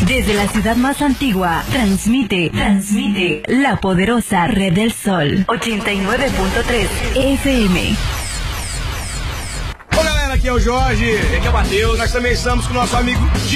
Desde la ciudad más antigua, transmite la poderosa Red del Sol, 89.3 FM. Olá, galera, aqui é o Jorge. Aqui é o Matheus. Nós também estamos com o nosso amigo